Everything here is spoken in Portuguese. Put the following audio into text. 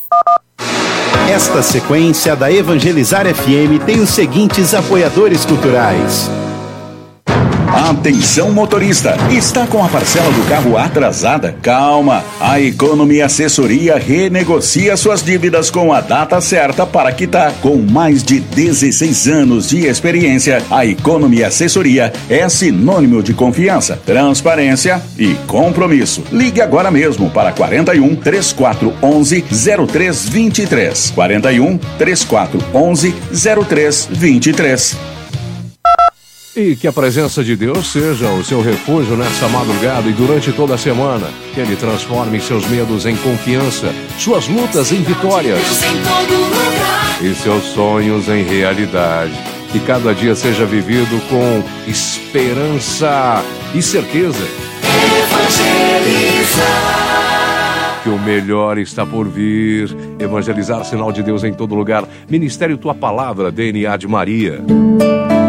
Esta sequência da Evangelizar FM tem os seguintes apoiadores culturais. Atenção motorista, está com a parcela do carro atrasada? Calma, a Economy Assessoria renegocia suas dívidas com a data certa para quitar. Com mais de 16 anos de experiência, a Economy Assessoria é sinônimo de confiança, transparência e compromisso. Ligue agora mesmo para 41 3411 0323. 41 3411 0323. E que a presença de Deus seja o seu refúgio nessa madrugada e durante toda a semana. Que Ele transforme seus medos em confiança, suas lutas em vitórias e seus sonhos em realidade. Que cada dia seja vivido com esperança e certeza. Que o melhor está por vir. Evangelizar, sinal de Deus em todo lugar. Ministério Tua Palavra, DNA de Maria.